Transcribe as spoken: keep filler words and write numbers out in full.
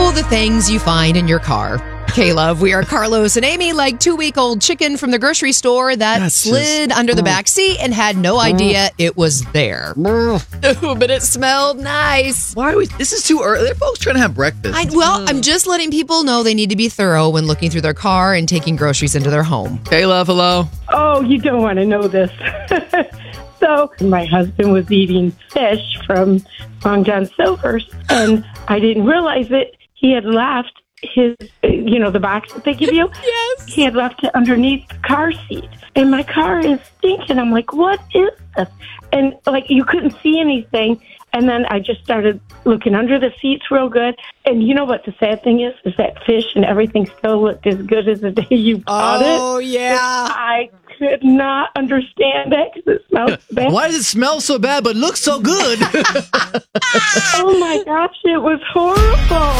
Oh, the things you find in your car. K-Love, we are Carlos and Amy, like two-week-old chicken from the grocery store that That's slid just- under the back seat and had no idea it was there. Ooh, but it smelled nice. Why are we? This is too early. They're folks trying to have breakfast. I, well, I'm just letting people know they need to be thorough when looking through their car and taking groceries into their home. Hey, love, hello. Oh, you don't want to know this. So my husband was eating fish from Long John Silver's, and I didn't realize it. He had left his, you know, the box that they give you. Yes. He had left it underneath the car seat, and my car is stinking. I'm like, what is this? And like, you couldn't see anything. And then I just started looking under the seats real good. And you know what the sad thing is? Is that fish and everything still looked as good as the day you bought it. Oh, yeah. I could not understand it because it smelled bad. Why does it smell so bad but look so good? Oh my gosh, it was horrible.